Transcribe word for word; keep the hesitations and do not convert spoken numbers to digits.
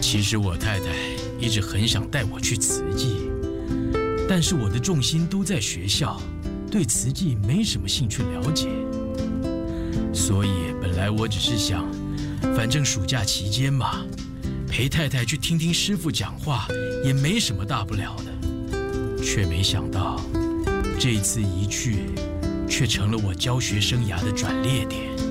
其实我太太一直很想带我去慈济，但是我的重心都在学校，对慈济没什么兴趣了解。所以本来我只是想，反正暑假期间嘛，陪太太去听听师父讲话也没什么大不了的，却没想到这次一去，却成了我教学生涯的转捩点。